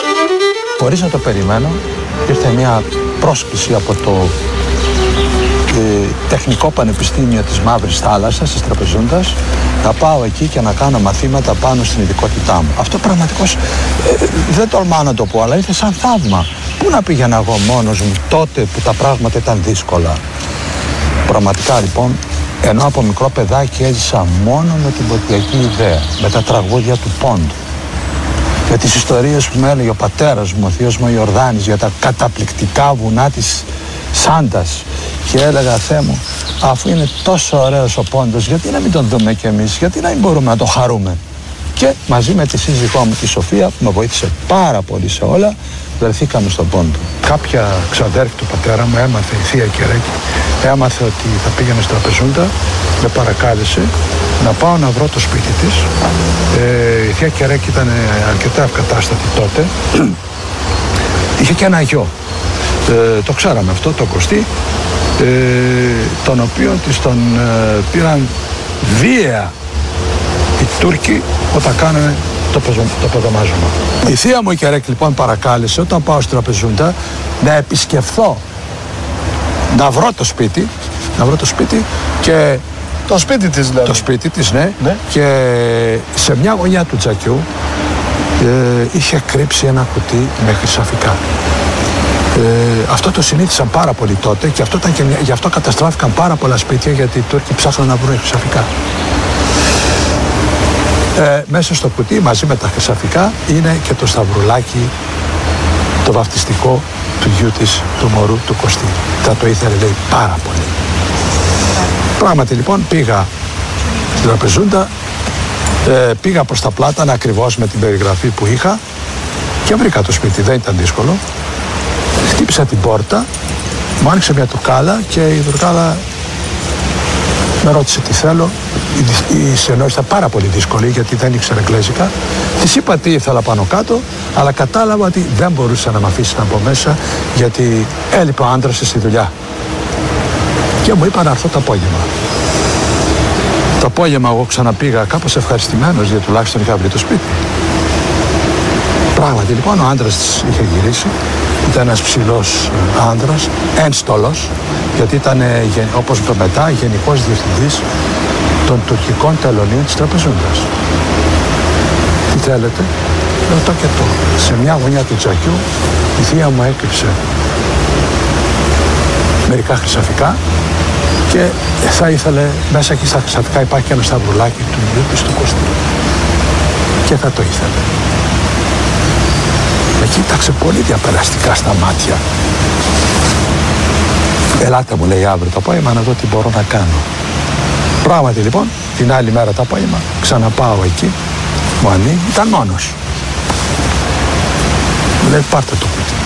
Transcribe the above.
Χωρίς να το περιμένω, ήρθε μια πρόσκληση από το Τεχνικό Πανεπιστήμιο της Μαύρης Θάλασσας, της Τραπεζούντας, να πάω εκεί και να κάνω μαθήματα πάνω στην ειδικότητά μου. Αυτό πραγματικώς δεν τολμάω να το πω, αλλά ήρθε σαν θαύμα. Πού να πήγαινα εγώ μόνος μου τότε που τα πράγματα ήταν δύσκολα. Πραγματικά λοιπόν, ενώ από μικρό παιδάκι έζησα μόνο με την ποτιακή ιδέα, με τα τραγούδια του Πόντου, με τις ιστορίες που με έλεγε ο πατέρας μου, ο θείος μου ο Ιορδάνης, για τα καταπληκτικά βουνά της Σάντας, και έλεγα, Θεέ μου, αφού είναι τόσο ωραίος ο Πόντος, γιατί να μην τον δούμε κι εμείς, γιατί να μην μπορούμε να το χαρούμε. Και μαζί με τη σύζυγό μου τη Σοφία, που με βοήθησε πάρα πολύ σε όλα, βρεθήκαμε στον Πόντο. Κάποια ξαδέρφη του πατέρα μου έμαθε, η θεία Κερέκη, έμαθε ότι θα πήγαινε στην Τραπεζούντα, με παρακάλεσε να πάω να βρω το σπίτι της. Η θεία Κερέκη ήταν αρκετά ευκατάστατη τότε. Είχε και ένα γιο. Το ξέραμε αυτό, τον Κωστή, τον οποίο της τον πήραν βία οι Τούρκοι όταν κάνανε το πεδομάζωμα. Η θεία μου η Κερέκη λοιπόν παρακάλεσε όταν πάω στην Τραπεζούντα να επισκεφθώ, να βρω το σπίτι και το σπίτι της δηλαδή. Το σπίτι της, ναι. Και σε μια γωνιά του τζακιού είχε κρύψει ένα κουτί με χρυσαφικά. Αυτό το συνήθισαν πάρα πολύ τότε και γι' αυτό καταστράφηκαν πάρα πολλά σπίτια, γιατί οι Τούρκοι ψάχναν να βρουν χρυσαφικά. Μέσα στο κουτί μαζί με τα χρυσαφικά είναι και το σταυρουλάκι, το βαφτιστικό του γιού της, του μωρού του Κωστή. Θα το ήθελε, λέει, πάρα πολύ. Πράγματι λοιπόν πήγα στην Τραπεζούντα, πήγα προς τα Πλάτανα ακριβώς με την περιγραφή που είχα και βρήκα το σπίτι, δεν ήταν δύσκολο. Χτύπησα την πόρτα, μου άνοιξε μια τουρκάλα και η τουρκάλα με ρώτησε τι θέλω. Η συνεννόηση ήταν πάρα πολύ δύσκολη γιατί δεν ήξερε εγγλέζικα. Της είπα τι ήθελα πάνω κάτω, αλλά κατάλαβα ότι δεν μπορούσε να με αφήσει να μπω μέσα γιατί έλειπε ο άντρας στη δουλειά. Και μου είπα να έρθω το απόγευμα. Το απόγευμα εγώ ξαναπήγα κάπως ευχαριστημένος γιατί τουλάχιστον είχα βρει το σπίτι. Πράγματι λοιπόν ο άντρας της είχε γυρίσει, ήταν ένας ψηλός άντρας, ένστολος, γιατί ήταν όπως είπε μετά γενικός διευθυντής των τουρκικών τελωνίων της Τραπεζούντας. Τι θέλετε? Λέω το και το. Σε μια γωνιά του τζακιού η θεία μου έκρυψε μερικά χρυσαφικά και θα ήθελε μέσα εκεί στα χρυσαφικά υπάρχει και ένα σταυρουλάκι του γιου της του Κωστή και θα το ήθελε. Με κοίταξε πολύ διαπεραστικά στα μάτια. Ελάτε, μου λέει, αύριο το απόγευμα να δω τι μπορώ να κάνω. Πράγματι λοιπόν την άλλη μέρα το απόγευμα ξαναπάω εκεί, μου ανοίγει, ήταν μόνος. Μου λέει πάρτε το κουτί.